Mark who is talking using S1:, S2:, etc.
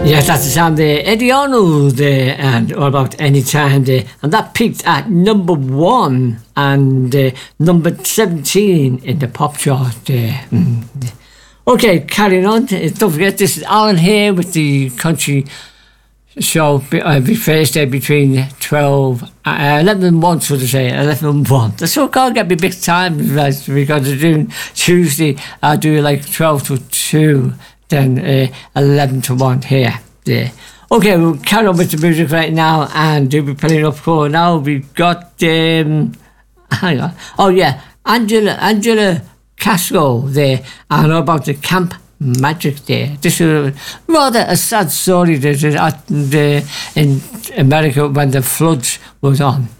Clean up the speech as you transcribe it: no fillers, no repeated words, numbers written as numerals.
S1: Yes, that's the sound there. Eddie Arnold there, and all about Anytime there. And that peaked at number 1 and number 17 in the pop chart there. Okay, carrying on. Don't forget, this is Alan here with the country show every Thursday between 11 and 1, so to say, 11 and 1. The so-called get me big time, because we're doing Tuesday, I do like 12 to 2. Then 11 to 1 here. There. Okay, we'll carry on with the music right now, and we'll be playing up for now. We've got hang on. Oh yeah, Angela Casco there, and about the Camp Magic there. This is rather a sad story that in America when the floods was on.